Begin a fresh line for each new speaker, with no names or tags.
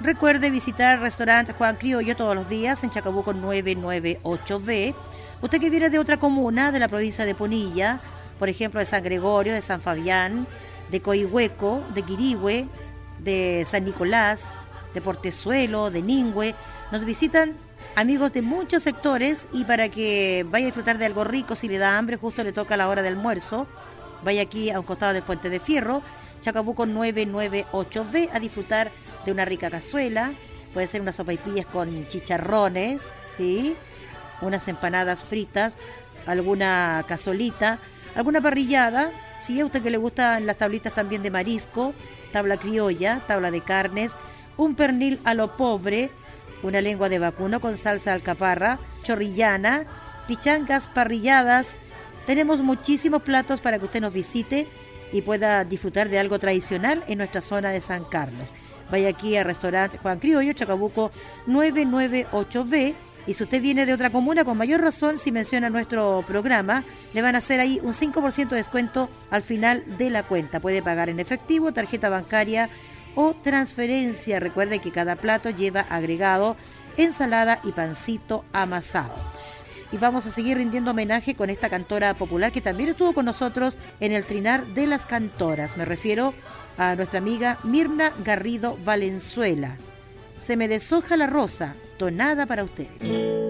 Recuerde visitar el restaurante Juan Criollo todos los días en Chacabuco 998B. Usted que viene de otra comuna de la provincia de Punilla, por ejemplo de San Gregorio, de San Fabián, de Coihueco, de Quirihue, de San Nicolás, de Portezuelo, de Ningüe, nos visitan amigos de muchos sectores y para que vaya a disfrutar de algo rico, si le da hambre, justo le toca la hora de almuerzo, vaya aquí a un costado del Puente de Fierro, Chacabuco 998B, a disfrutar de una rica cazuela, puede ser unas sopaipillas con chicharrones, ¿sí? Unas empanadas fritas, alguna cazolita, alguna parrillada, ¿sí? A usted que le gustan las tablitas también de marisco, tabla criolla, tabla de carnes, un pernil a lo pobre, una lengua de vacuno con salsa de alcaparra, chorrillana, pichancas parrilladas. Tenemos muchísimos platos para que usted nos visite y pueda disfrutar de algo tradicional en nuestra zona de San Carlos. Vaya aquí al restaurante Juan Criollo, Chacabuco 998B, y si usted viene de otra comuna, con mayor razón, si menciona nuestro programa, le van a hacer ahí un 5% de descuento al final de la cuenta. Puede pagar en efectivo, tarjeta bancaria o transferencia. Recuerde que cada plato lleva agregado ensalada y pancito amasado. Y vamos a seguir rindiendo homenaje con esta cantora popular que también estuvo con nosotros en el Trinar de las Cantoras. Me refiero a nuestra amiga Mirna Garrido Valenzuela. Se me deshoja la rosa, tonada para usted.